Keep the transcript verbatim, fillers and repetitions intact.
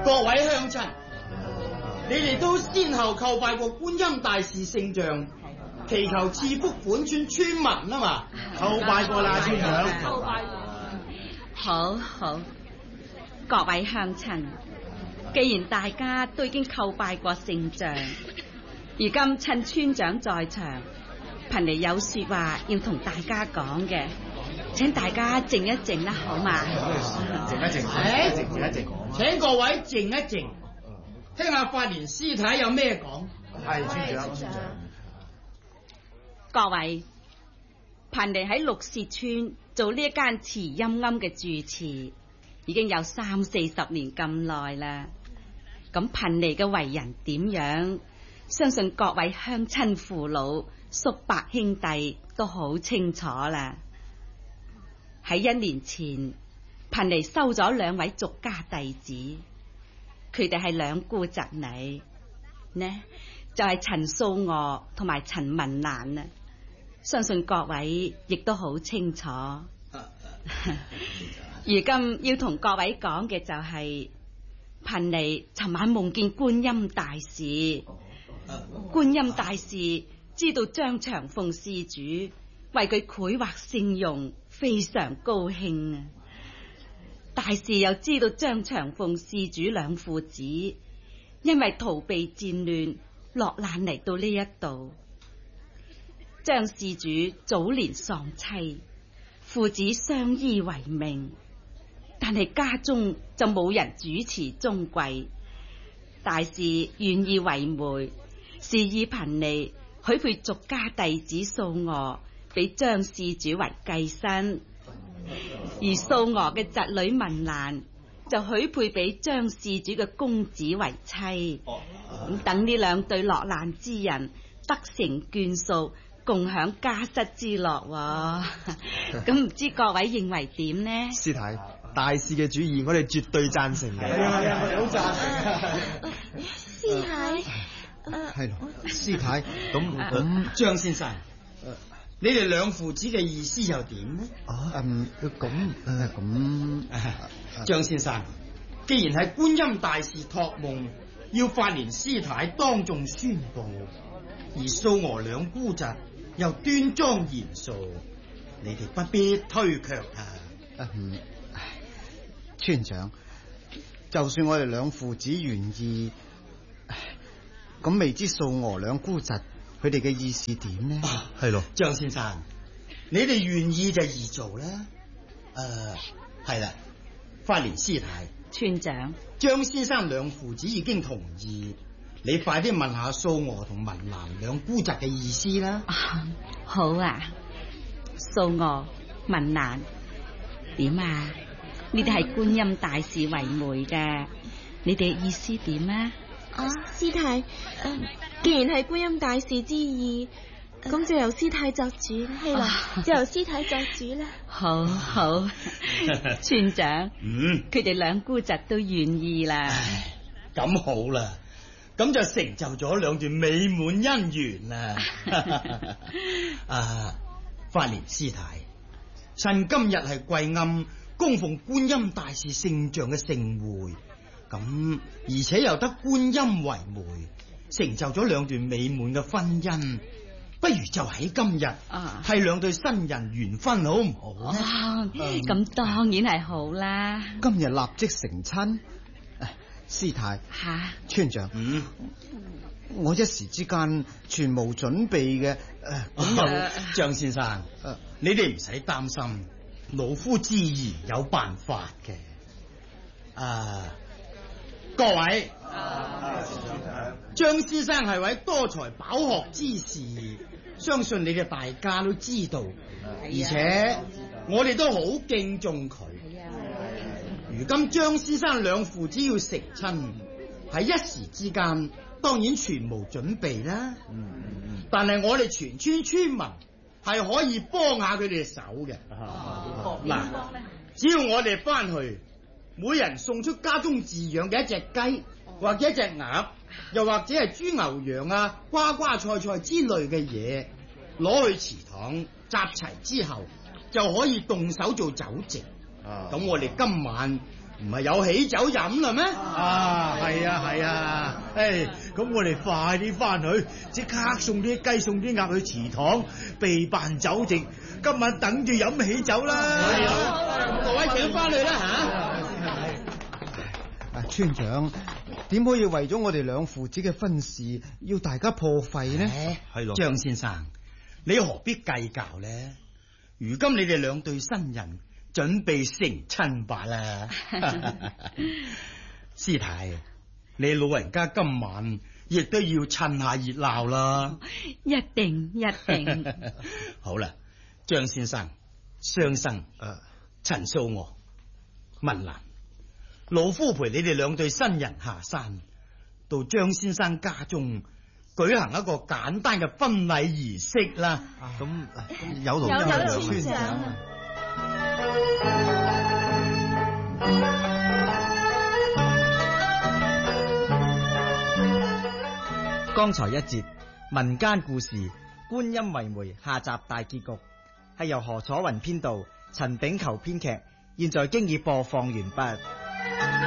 各位鄉親，你哋都先後叩拜過觀音大士聖像，祈求賜福本村村民啊嘛，叩拜過啦，村長。叩拜過。 好好，各位鄉親，既然大家都已經叩拜過聖像，如今趁村長在場，貧尼有說話要同大家講嘅，請大家靜一靜啦，好嘛？ 靜一靜，誒，靜一靜，請各位靜一靜，聽下法蓮師太有咩講。係村長，村長。 各位，貧尼喺綠屑村做呢一間慈陰庵嘅住持，已經有三四十年咁耐啦。咁貧尼嘅為人點樣，相信各位鄉親父老、叔伯兄弟都好清楚啦。喺一年前，貧尼收咗兩位俗家弟子，佢哋係兩姑侄女，呢就係陳素娥同埋陳文蘭啊。相信各位亦都好清楚。如今要同各位講嘅就係、是，貧尼尋晚夢見觀音大士，觀音大士知道張長鳳施主為佢繪畫聖容，非常高興啊！大士又知道張長鳳施主兩父子因為逃避戰亂落難嚟到呢一度。張施主早年喪妻，父子相依為命，但係家中就冇人主持中櫃。大士願意為媒，示意貧尼許配俗家弟子素娥俾張施主為繼身，而素娥嘅侄女文蘭就許配俾張施主嘅公子為妻。咁等呢兩對落難之人得成眷屬，共享家室之樂。咁唔知各位認為點呢？ 師太，大士嘅主意我哋絕對贊成嘅。係啊係啊，我哋好贊成。 師太， 係咯，師太，咁咁張先生，你哋兩父子嘅意思又點呢？ 啊，嗯，咁誒咁， 張先生，既然係觀音大士託夢，要法蓮師太當眾宣布，而素娥兩姑侄又端莊嚴肅，你哋不必推卻啊！ 嗯，村長，就算我哋兩父子願意，咁未知素娥兩姑侄佢哋嘅意思點呢？係咯， 張先生，你哋願意就易做啦。誒、呃，係啦，法蓮師太， 村長， 張先生兩父子已經同意。你快啲問下素娥同文蘭兩姑侄嘅意思啦。 啊，好啊，素娥、文蘭，點啊？你哋係觀音大士為媒嘅，你哋嘅意思點啊？ 啊，師太，誒、呃，既然係觀音大士之意，咁、呃、就由師太作主啦。係啦，啊、就由師太作主啦。 好好，村長，嗯，佢哋兩姑侄都願意啦。 咁好啦。咁就成就咗兩段美滿姻緣啦！啊，法蓮師太，趁今日係貴庵供奉觀音大士聖像嘅盛會，咁而且又得觀音為媒，成就咗兩段美滿嘅婚姻，不如就喺今日係兩對新人圓婚，好唔好呢？ 咁、哦、當然係好啦！ 今日立即成親。師太，吓，村長，嗯，我一時之間全無準備嘅，咁、呃、 就張先生，呃、你哋唔使擔心，老夫自然有辦法嘅。啊，各位，張先生係位多才飽學之士，相信你哋大家都知道，而且我哋都好敬重佢。如今張先生兩父子要成親，喺一時之間，當然全無準備啦。嗯嗯、但係我哋全村村民係可以幫下佢哋手嘅。嗱、啊，只要我哋翻去，每人送出家中飼養嘅一隻雞，或者一隻鴨，又或者係豬牛羊啊、瓜瓜菜菜之類嘅嘢，攞去祠堂集齊之後，就可以動手做酒席。咁、啊、我哋今晚唔係有喜酒飲啦咩？ 啊，係啊係啊，誒，咁我哋快啲翻去，即刻送啲雞送啲鴨去祠堂備辦酒席，今晚等住飲喜酒啦。 係啊，各位請翻去啦吓。 啊，村長點可以為咗我哋兩父子嘅婚事要大家破費呢？ 係咯， 張先生，你何必計較呢？如今你哋兩對新人準備成親吧啦。師太，你老人家今晚亦都要趁下熱鬧啦。 一定一定。 好啦，張先生、雙生、誒陳素娥、文蘭，老夫陪你哋兩對新人下山，到張先生家中舉行一個簡單嘅婚禮儀式啦。 咁有勞有勞村村長。 剛才一節民間故事《觀音為媒》下集大結局，係由何楚雲編導，陳炳球編劇，現在經已播放完畢。